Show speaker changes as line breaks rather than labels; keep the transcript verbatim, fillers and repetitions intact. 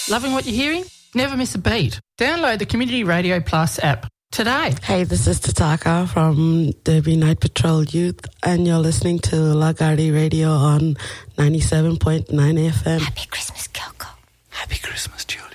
Loving what you're hearing? Never miss a beat. Download the Community Radio Plus app today.
Hey, this is Tataka from Derby Night Patrol Youth, and you're listening to Lagardi Radio on ninety-seven point nine F M.
Happy Christmas, Kyoko.
Happy Christmas, Julie.